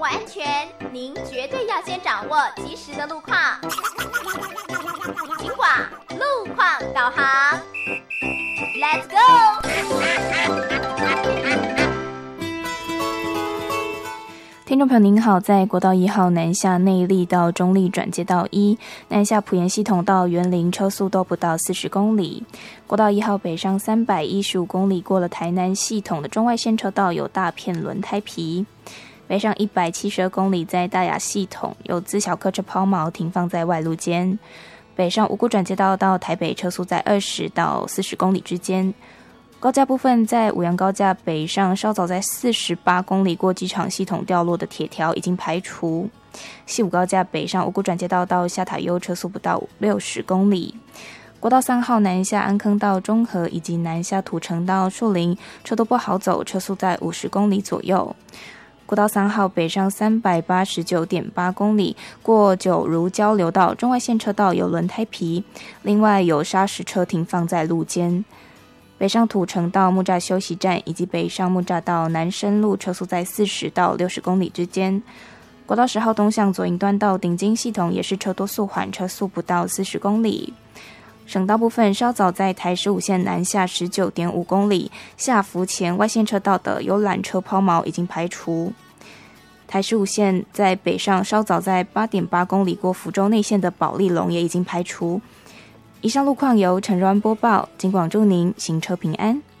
握安全，您绝对要先掌握及时的路况。警广路况导航 ，Let's go！ 听众朋友您好，在国道1号南下内壢到中壢转接道1，南下埔盐系统到园林车速都不到40公里。国道1号北上315公里，过了台南系统的中外线车道有大片轮胎皮。北上172公里，在大雅系统有自小客车抛锚停放在外路间。北上五股转接道到台北车速在20到40公里之间。高架部分，在五杨高架北上稍早在48公里过机场系统掉落的铁条已经排除。西五高架北上五股转接道到下塔悠车速不到60公里。国道3号南下安坑到中和以及南下土城到树林车都不好走，车速在50公里左右。国道3号北上389.8公里，过九如交流道中外线车道有轮胎皮，另外有砂石车停放在路间。北上土城到木栅休息站以及北上木栅到南深路车速在40到60公里之间。国道10号东向左营端到顶金系统也是车多速缓，车速不到40公里。省道部分稍早在台15线南下19.5公里，下福前外线车道的有缆车抛锚已经排除。台15线在北上稍早在8.8公里过福州内线的保利龙也已经排除。以上路况由陈若安播报，警广祝您行车平安。